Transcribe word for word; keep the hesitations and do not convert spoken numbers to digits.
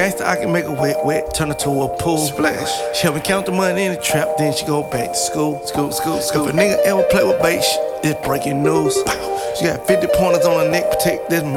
gangster, I can make her wet, wet, turn her to a pool. Splash. She help me count the money in the trap, then she go back to school. School, school, school. If a nigga ever play with bait, it's breaking news. She got fifty pointers on her neck, protect this man.